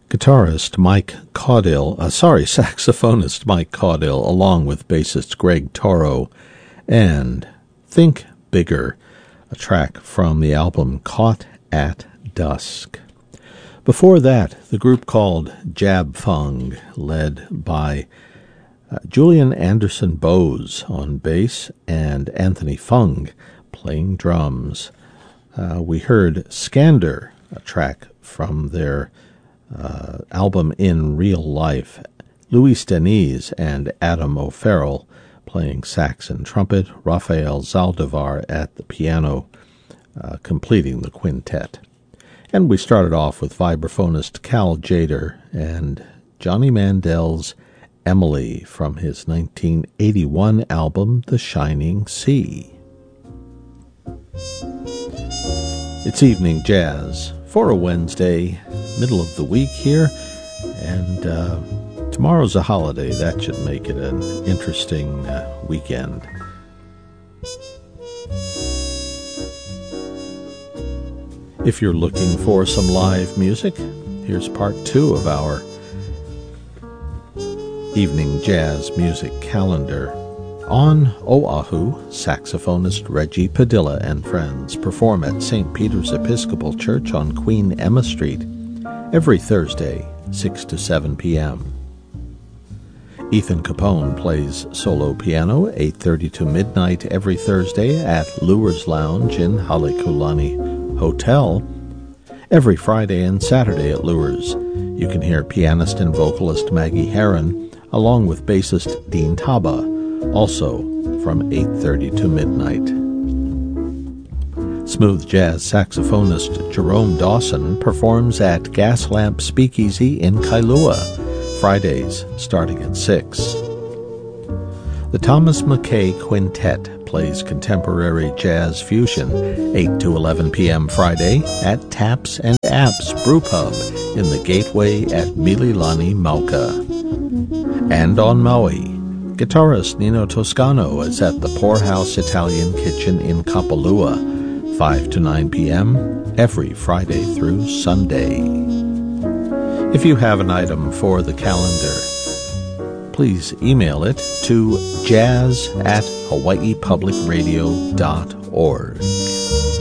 Saxophonist Mike Caudill, along with bassist Greg Toro, and Think Bigger, a track from the album Caught at Dusk. Before that, the group called Jab Fung, led by Julian Anderson Bowes on bass and Anthony Fung playing drums. We heard Skander, a track from their album In Real Life. Luis Deniz and Adam O'Farrell playing sax and trumpet, Rafael Zaldivar at the piano, completing the quintet. And we started off with vibraphonist Cal Jader and Johnny Mandel's Emily from his 1981 album The Shining Sea. It's evening jazz for a Wednesday, middle of the week here, and tomorrow's a holiday. That should make it an interesting weekend. If you're looking for some live music, here's part 2 of our evening jazz music calendar. On Oahu, saxophonist Reggie Padilla and friends perform at St. Peter's Episcopal Church on Queen Emma Street every Thursday, 6 to 7 p.m. Ethan Capone plays solo piano 8:30 to midnight every Thursday at Lures Lounge in Halekulani Hotel. Every Friday and Saturday at Lures, you can hear pianist and vocalist Maggie Herron along with bassist Dean Taba, also from 8:30 to midnight. Smooth jazz saxophonist Jerome Dawson performs at Gaslamp Speakeasy in Kailua, Fridays starting at 6. The Thomas McKay Quintet plays contemporary jazz fusion 8 to 11 p.m. Friday at Taps and Apps Brew Pub in the Gateway at Mililani, Mauka. And on Maui, guitarist Nino Toscano is at the Poorhouse Italian Kitchen in Kapalua, 5 to 9 p.m. every Friday through Sunday. If you have an item for the calendar, please email it to jazz@hawaiipublicradio.org.